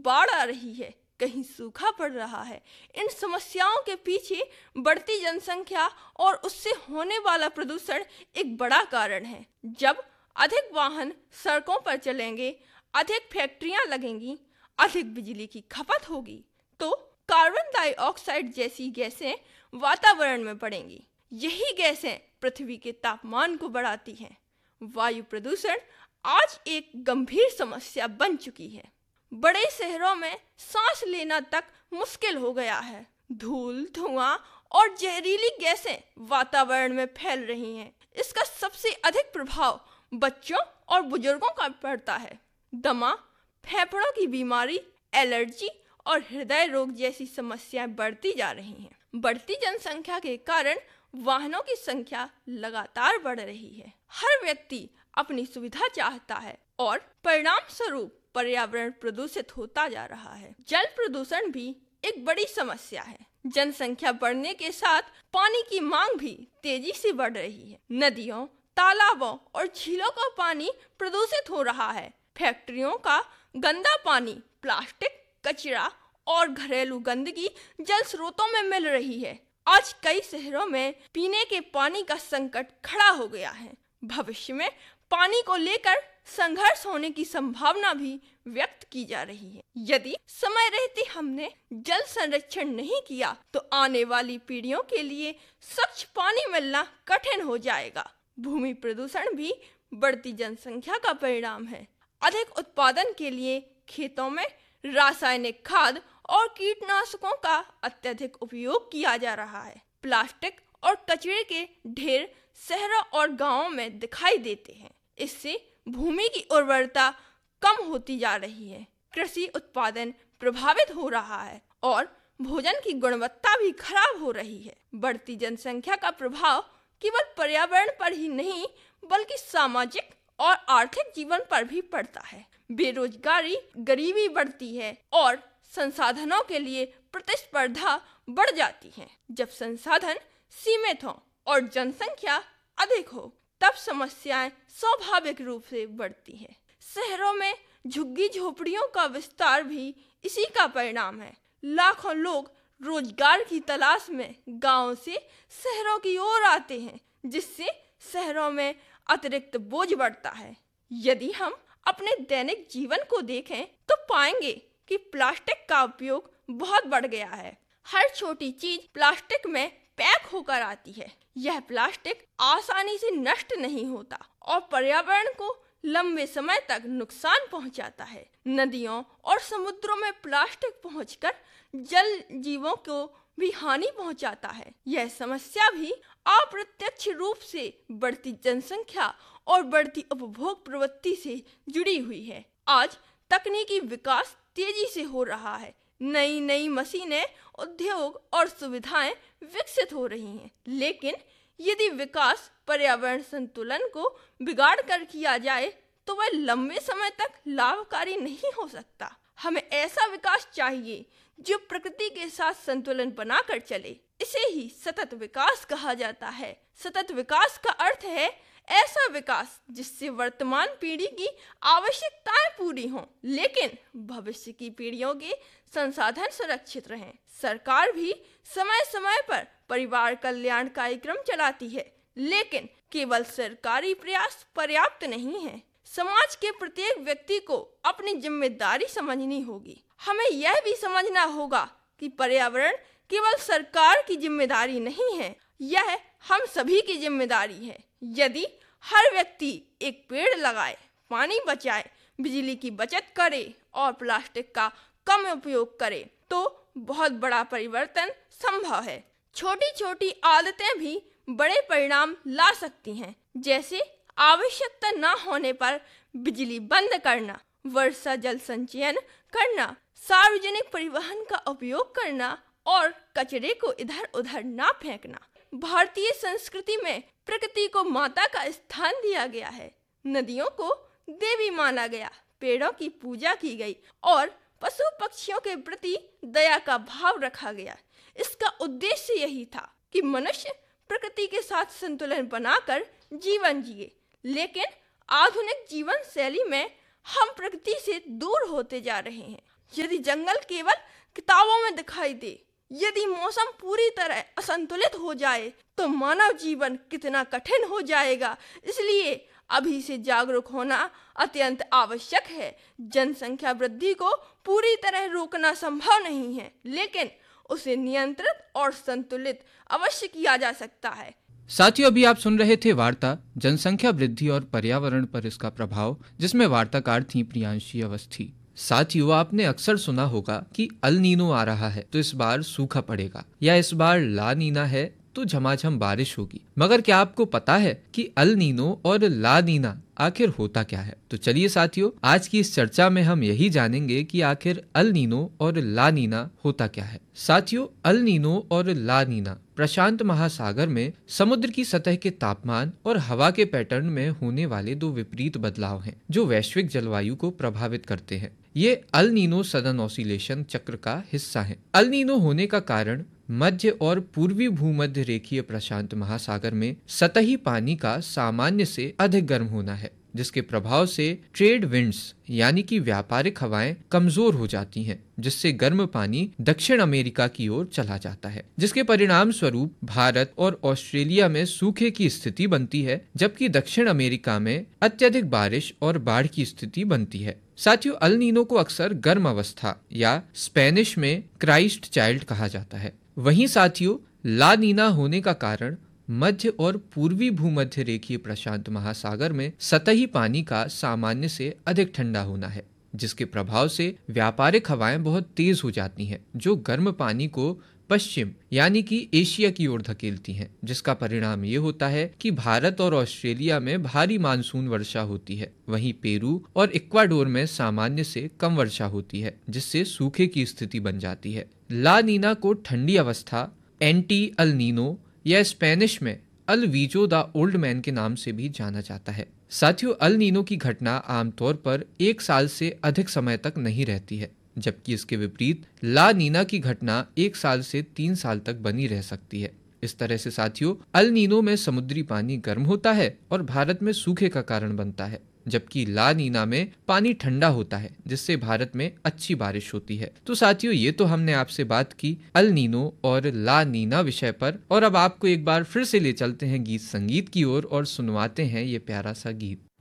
बाढ़ आ रही है, कहीं सूखा पड़ रहा है। इन समस्याओं के पीछे बढ़ती जनसंख्या और उससे होने वाला प्रदूषण एक बड़ा कारण है। जब अधिक वाहन सड़कों पर चलेंगे, अधिक फैक्ट्रियां लगेंगी, अधिक बिजली की खपत होगी, तो कार्बन डाइऑक्साइड जैसी गैसें वातावरण में बढ़ेंगी। यही गैसें पृथ्वी के तापमान को बढ़ाती हैं। वायु प्रदूषण आज एक गंभीर समस्या बन चुकी है। बड़े शहरों में सांस लेना तक मुश्किल हो गया है। धूल, धुआं और जहरीली गैसें वातावरण में फैल रही हैं। इसका सबसे अधिक प्रभाव बच्चों और बुजुर्गों का पड़ता है। दमा, फेफड़ों की बीमारी, एलर्जी और हृदय रोग जैसी समस्याएं बढ़ती जा रही हैं। बढ़ती जनसंख्या के कारण वाहनों की संख्या लगातार बढ़ रही है। हर व्यक्ति अपनी सुविधा चाहता है और परिणाम स्वरूप पर्यावरण प्रदूषित होता जा रहा है। जल प्रदूषण भी एक बड़ी समस्या है। जनसंख्या बढ़ने के साथ पानी की मांग भी तेजी से बढ़ रही है। नदियों, तालाबों और झीलों का पानी प्रदूषित हो रहा है। फैक्ट्रियों का गंदा पानी, प्लास्टिक, कचरा और घरेलू गंदगी जल स्रोतों में मिल रही है। आज कई शहरों में पीने के पानी का संकट खड़ा हो गया है। भविष्य में पानी को लेकर संघर्ष होने की संभावना भी व्यक्त की जा रही है। यदि समय रहते हमने जल संरक्षण नहीं किया तो आने वाली पीढ़ियों के लिए स्वच्छ पानी मिलना कठिन हो जाएगा। भूमि प्रदूषण भी बढ़ती जनसंख्या का परिणाम है। अधिक उत्पादन के लिए खेतों में रासायनिक खाद और कीटनाशकों का अत्यधिक उपयोग किया जा रहा है। प्लास्टिक और कचरे के ढेर शहरों और गांवों में दिखाई देते हैं। इससे भूमि की उर्वरता कम होती जा रही है। कृषि उत्पादन प्रभावित हो रहा है और भोजन की गुणवत्ता भी खराब हो रही है। बढ़ती जनसंख्या का प्रभाव केवल पर्यावरण पर ही नहीं बल्कि सामाजिक और आर्थिक जीवन पर भी पड़ता है। बेरोजगारी, गरीबी बढ़ती है और संसाधनों के लिए प्रतिस्पर्धा बढ़ जाती है। जब संसाधन सीमित हो और जनसंख्या अधिक हो तब समस्याएं स्वाभाविक रूप से बढ़ती हैं। शहरों में झुग्गी झोपड़ियों का विस्तार भी इसी का परिणाम है। लाखों लोग रोजगार की तलाश में गांवों से शहरों की ओर आते हैं, जिससे शहरों में अतिरिक्त बोझ बढ़ता है। यदि हम अपने दैनिक जीवन को देखें तो पाएंगे कि प्लास्टिक का उपयोग बहुत बढ़ गया है। हर छोटी चीज प्लास्टिक में पैक होकर आती है। यह प्लास्टिक आसानी से नष्ट नहीं होता और पर्यावरण को लंबे समय तक नुकसान पहुंचाता है। नदियों और समुद्रों में प्लास्टिक पहुंचकर जल जीवों को भी हानि पहुंचाता है। यह समस्या भी अप्रत्यक्ष रूप से बढ़ती जनसंख्या और बढ़ती उपभोग प्रवृत्ति से जुड़ी हुई है। आज तकनीकी विकास तेजी से हो रहा है। नई नई मशीनें, उद्योग और सुविधाएं विकसित हो रही हैं, लेकिन यदि विकास पर्यावरण संतुलन को बिगाड़ कर किया जाए तो वह लंबे समय तक लाभकारी नहीं हो सकता। हमें ऐसा विकास चाहिए जो प्रकृति के साथ संतुलन बनाकर चले। इसे ही सतत विकास कहा जाता है। सतत विकास का अर्थ है ऐसा विकास जिससे वर्तमान पीढ़ी की आवश्यकताएं पूरी हों, लेकिन भविष्य की पीढ़ियों के संसाधन सुरक्षित रहें। सरकार भी समय समय पर परिवार कल्याण कार्यक्रम चलाती है, लेकिन केवल सरकारी प्रयास पर्याप्त नहीं है। समाज के प्रत्येक व्यक्ति को अपनी जिम्मेदारी समझनी होगी। हमें यह भी समझना होगा कि पर्यावरण केवल सरकार की जिम्मेदारी नहीं है, यह हम सभी की जिम्मेदारी है। यदि हर व्यक्ति एक पेड़ लगाए, पानी बचाए, बिजली की बचत करे और प्लास्टिक का कम उपयोग करे तो बहुत बड़ा परिवर्तन संभव है। छोटी छोटी आदतें भी बड़े परिणाम ला सकती हैं, जैसे आवश्यकता न होने पर बिजली बंद करना, वर्षा जल संचयन करना, सार्वजनिक परिवहन का उपयोग करना और कचरे को इधर उधर ना फेंकना। भारतीय संस्कृति में प्रकृति को माता का स्थान दिया गया है। नदियों को देवी माना गया, पेड़ों की पूजा की गई और पशु पक्षियों के प्रति दया का भाव रखा गया। इसका उद्देश्य यही था कि मनुष्य प्रकृति के साथ संतुलन बनाकर जीवन जिए। लेकिन आधुनिक जीवन शैली में हम प्रकृति से दूर होते जा रहे हैं। यदि जंगल केवल किताबों में दिखाई दे, यदि मौसम पूरी तरह असंतुलित हो जाए तो मानव जीवन कितना कठिन हो जाएगा। इसलिए अभी से जागरूक होना अत्यंत आवश्यक है। जनसंख्या वृद्धि को पूरी तरह रोकना संभव नहीं है, लेकिन उसे नियंत्रित और संतुलित अवश्य किया जा सकता है। साथियों, अभी आप सुन रहे थे वार्ता जनसंख्या वृद्धि और पर्यावरण पर इसका प्रभाव, जिसमें वार्ताकार थी प्रियांशी अवस्थी। साथियों, आपने अक्सर सुना होगा कि अल नीनो आ रहा है तो इस बार सूखा पड़ेगा, या इस बार ला नीना है तो झमाझम बारिश होगी। मगर क्या आपको पता है कि अल नीनो और ला नीना आखिर होता क्या है? तो चलिए साथियों, आज की इस चर्चा में हम यही जानेंगे कि आखिर अल नीनो और ला नीना होता क्या है। साथियों, अल नीनो और ला नीना प्रशांत महासागर में समुद्र की सतह के तापमान और हवा के पैटर्न में होने वाले दो विपरीत बदलाव हैं, जो वैश्विक जलवायु को प्रभावित करते हैं। ये अल नीनो सदर्न ऑसिलेशन चक्र का हिस्सा है। अल नीनो होने का कारण मध्य और पूर्वी भूमध्य रेखीय प्रशांत महासागर में सतही पानी का सामान्य से अधिक गर्म होना है, जिसके प्रभाव से ट्रेड विंड्स यानी कि व्यापारिक हवाएं कमजोर हो जाती हैं, जिससे गर्म पानी दक्षिण अमेरिका की ओर चला जाता है, जिसके परिणाम स्वरूप भारत और ऑस्ट्रेलिया में सूखे की स्थिति बनती है, जबकि दक्षिण अमेरिका में अत्यधिक बारिश और बाढ़ की स्थिति बनती है। साथियों, अल नीनो को अक्सर गर्म अवस्था या स्पेनिश में क्राइस्ट चाइल्ड कहा जाता है। वहीं साथियों, ला नीना होने का कारण मध्य और पूर्वी भूमध्य रेखीय प्रशांत महासागर में सतही पानी का सामान्य से अधिक ठंडा होना है, जिसके प्रभाव से व्यापारिक हवाएं बहुत तेज हो जाती हैं, जो गर्म पानी को पश्चिम यानी कि एशिया की ओर धकेलती हैं, जिसका परिणाम ये होता है कि भारत और ऑस्ट्रेलिया में भारी मानसून वर्षा होती है। वहीं पेरू और इक्वाडोर में सामान्य से कम वर्षा होती है, जिससे सूखे की स्थिति बन जाती है। ला नीना को ठंडी अवस्था, एंटी अल नीनो या स्पेनिश में अल वीजो द ओल्ड मैन के नाम से भी जाना जाता है। साथियों, अल नीनो की घटना आमतौर पर 1 साल से अधिक समय तक नहीं रहती है, जबकि इसके विपरीत ला नीना की घटना 1 साल से 3 साल तक बनी रह सकती है। इस तरह से साथियों, अल नीनो में समुद्री पानी गर्म होता है और भारत में सूखे का कारण बनता है, जबकि ला नीना में पानी ठंडा होता है, जिससे भारत में अच्छी बारिश होती है। तो साथियों, ये तो हमने आपसे बात की अल नीनो और ला नीना विषय पर, और अब आपको एक बार फिर से ले चलते हैं गीत संगीत की ओर और सुनवाते हैं ये प्यारा सा गीत।